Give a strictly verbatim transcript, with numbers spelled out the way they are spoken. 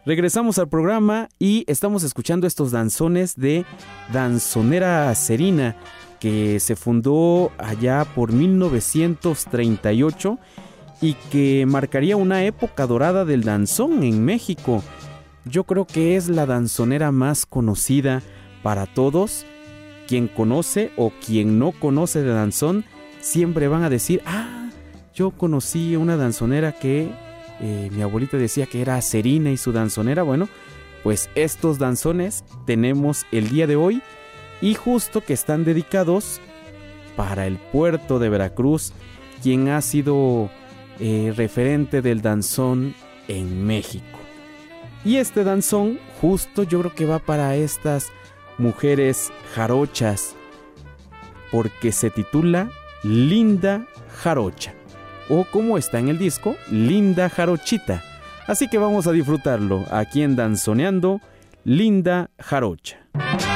Regresamos al programa y estamos escuchando estos danzones de Danzonera Serina, que se fundó allá por mil novecientos treinta y ocho y que marcaría una época dorada del danzón en México. Yo creo que es la danzonera más conocida para todos. Quien conoce o quien no conoce de danzón, siempre van a decir, ah, yo conocí una danzonera que eh, mi abuelita decía que era Serina y su danzonera. Bueno, pues estos danzones tenemos el día de hoy y justo que están dedicados para el puerto de Veracruz, quien ha sido eh, referente del danzón en México. Y este danzón justo yo creo que va para estas mujeres jarochas, porque se titula Linda Jarocha, o como está en el disco, Linda Jarochita. Así que vamos a disfrutarlo aquí en Danzoneando, Linda Jarocha.